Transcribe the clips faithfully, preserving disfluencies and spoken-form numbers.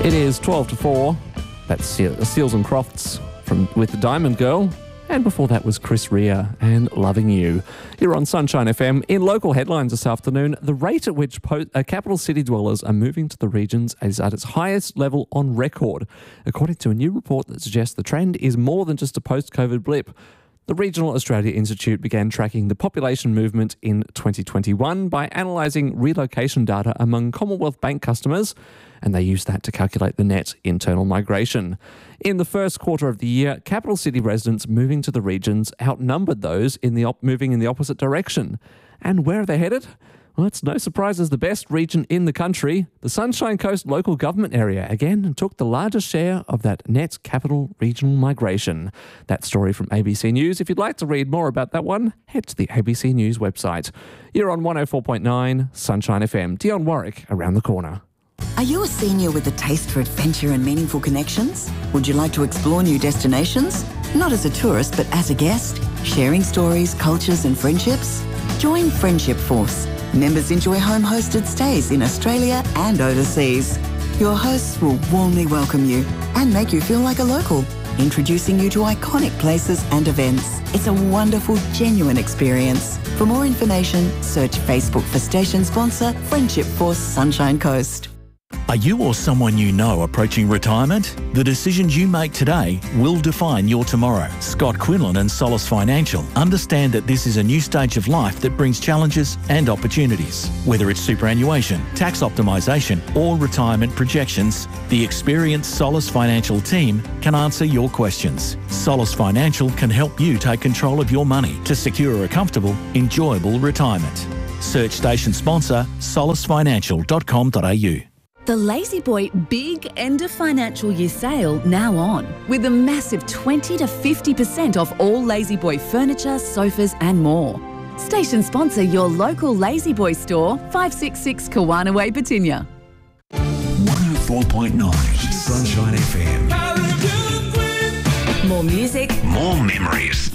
It is twelve to four. That's Seals and Crofts from with the Diamond Girl. And before that was Chris Rea and Loving You. You're on Sunshine F M. In local headlines this afternoon, the rate at which po- uh, capital city dwellers are moving to the regions is at its highest level on record, according to a new report that suggests the trend is more than just a post-COVID blip. The Regional Australia Institute began tracking the population movement in twenty twenty-one by analysing relocation data among Commonwealth Bank customers, and they used that to calculate the net internal migration. In the first quarter of the year, capital city residents moving to the regions outnumbered those in the op- moving in the opposite direction. And where are they headed? Well, it's no surprise as the best region in the country, the Sunshine Coast local government area, again took the largest share of that net capital regional migration. That story from A B C News. If you'd like to read more about that one, head to the A B C News website. You're on one oh four point nine Sunshine F M. Dion Warwick around the corner. Are you a senior with a taste for adventure and meaningful connections? Would you like to explore new destinations? Not as a tourist, but as a guest? Sharing stories, cultures and friendships? Join Friendship Force. Members enjoy home-hosted stays in Australia and overseas. Your hosts will warmly welcome you and make you feel like a local, introducing you to iconic places and events. It's a wonderful, genuine experience. For more information, search Facebook for station sponsor Friendship Force Sunshine Coast. Are you or someone you know approaching retirement? The decisions you make today will define your tomorrow. Scott Quinlan and Solace Financial understand that this is a new stage of life that brings challenges and opportunities. Whether it's superannuation, tax optimisation or retirement projections, the experienced Solace Financial team can answer your questions. Solace Financial can help you take control of your money to secure a comfortable, enjoyable retirement. Search station sponsor solace financial dot com dot a u. The La-Z-Boy Big End of Financial Year sale now on, with a massive twenty to fifty percent off all La-Z-Boy furniture, sofas and more. Station sponsor your local La-Z-Boy store, five sixty-six Kawana Way, Batinia. one oh four point nine Sunshine F M. More music, more memories.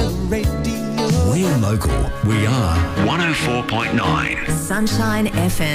We're local. We are one oh four point nine Sunshine F M.